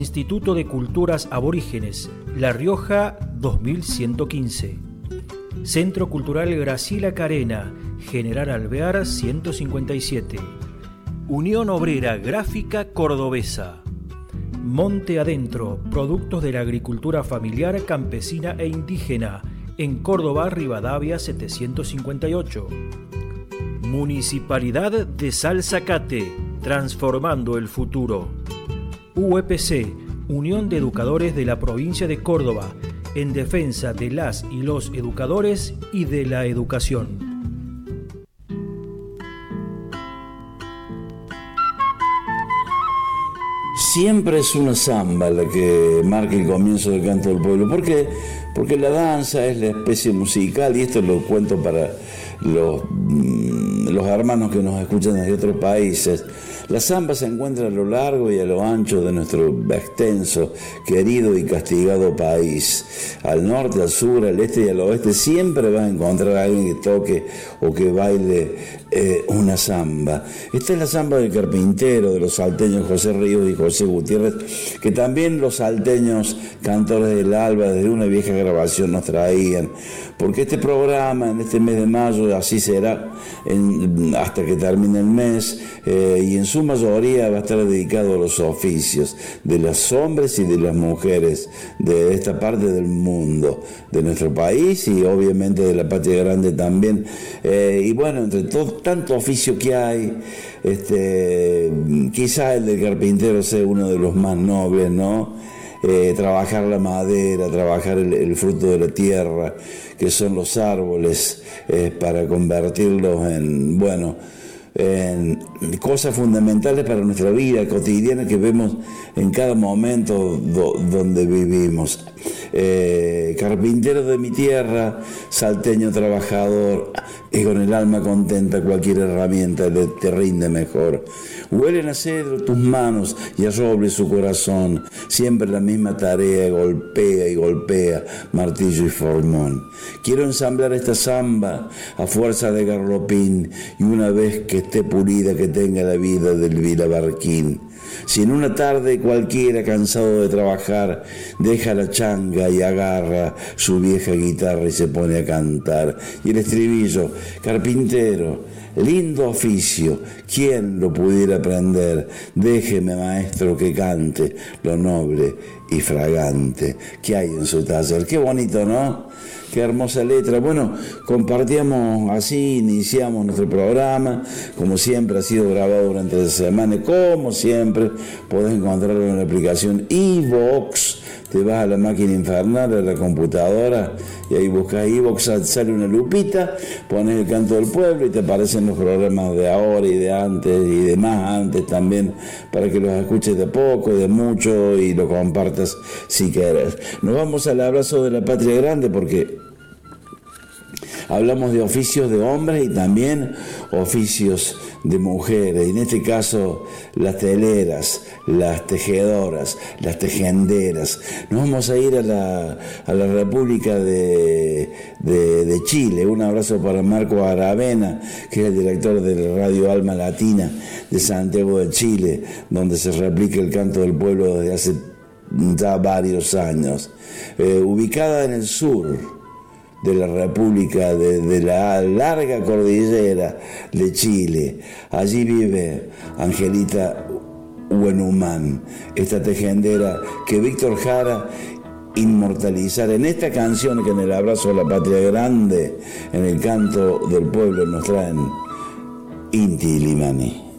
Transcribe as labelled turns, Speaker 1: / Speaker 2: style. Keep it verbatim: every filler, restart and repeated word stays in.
Speaker 1: Instituto de Culturas Aborígenes, La Rioja dos mil ciento quince. Centro Cultural Graciela Carena, General Alvear ciento cincuenta y siete. Unión Obrera Gráfica Cordobesa. Monte Adentro, productos de la agricultura familiar, campesina e indígena, en Córdoba, Rivadavia setecientos cincuenta y ocho. Municipalidad de Salzacate, transformando el futuro. U E P C, Unión de Educadores de la Provincia de Córdoba, en defensa de las y los educadores y de la educación.
Speaker 2: Siempre es una samba la que marca el comienzo del canto del pueblo. ¿Por qué? Porque la danza es la especie musical, y esto lo cuento para los, los hermanos que nos escuchan desde otros países. La samba se encuentra a lo largo y a lo ancho de nuestro extenso, querido y castigado país. Al norte, al sur, al este y al oeste siempre vas a encontrar a alguien que toque o que baile eh, una samba. Esta es la samba del carpintero, de los salteños José Ríos y José Gutiérrez, que también los salteños cantores del Alba desde una vieja grabación nos traían. Porque este programa en este mes de mayo, así será en, hasta que termine el mes, eh, y en su mayoría va a estar dedicado a los oficios de los hombres y de las mujeres de esta parte del mundo, de nuestro país y obviamente de la patria grande también. Eh, y bueno, entre todo tanto oficio que hay, este, quizá el del carpintero sea uno de los más nobles, ¿no? Eh, trabajar la madera, trabajar el, el fruto de la tierra, que son los árboles, eh, para convertirlos en, bueno, en cosas fundamentales para nuestra vida cotidiana que vemos en cada momento do, donde vivimos. Eh, carpintero de mi tierra, salteño trabajador, y con el alma contenta cualquier herramienta le, te rinde mejor. Huelen a cedro tus manos y a roble su corazón, siempre la misma tarea, golpea y golpea martillo y formón. Quiero ensamblar esta samba a fuerza de garropín, y una vez que esté pulida que tenga la vida del vilabarquín. Si en una tarde cualquiera cansado de trabajar deja la changa y agarra su vieja guitarra y se pone a cantar, y el estribillo: carpintero, lindo oficio, ¿quién lo pudiera aprender? Déjeme, maestro, que cante lo noble y fragante que hay en su taller. Qué bonito, ¿no? Qué hermosa letra. Bueno, compartíamos así, iniciamos nuestro programa. Como siempre, ha sido grabado durante la semana. Como siempre, podés encontrarlo en la aplicación iVoox. Te vas a la máquina infernal, a la computadora, y ahí buscas iVoox, sale una lupita, pones el canto del pueblo y te aparecen los programas de ahora y de antes y de más antes también, para que los escuches de poco, de mucho, y lo compartas si querés. Nos vamos al abrazo de la patria grande, porque hablamos de oficios de hombres y también oficios de mujeres, y en este caso las teleras, las tejedoras, las tejenderas. Nos vamos a ir a la, a la República de, de, de Chile. Un abrazo para Marco Aravena, que es el director de la Radio Alma Latina de Santiago de Chile, donde se replica el canto del pueblo desde hace ya varios años. Eh, ubicada en el sur de la República, de, de la larga cordillera de Chile. Allí vive Angelita Huenumán, esta tejedera que Víctor Jara inmortalizara en esta canción, que en el abrazo de la patria grande, en el canto del pueblo, nos traen Inti Illimani.